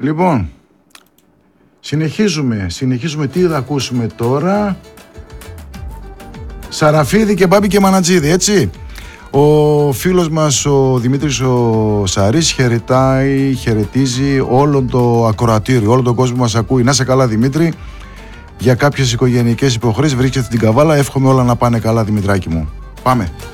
Λοιπόν, συνεχίζουμε. Τι θα ακούσουμε τώρα? Σαραφίδη και Μπάμπη και Μανατζίδη, έτσι. Ο φίλος μας ο Δημήτρης ο Σαρής χαιρετίζει όλο το ακροατήριο, όλο τον κόσμο μας ακούει. Να σε καλά, Δημήτρη. Για κάποιες οικογενειακές υποχρέσεις βρίσκεται στην Καβάλα. Εύχομαι όλα να πάνε καλά, Δημητράκη μου. Πάμε.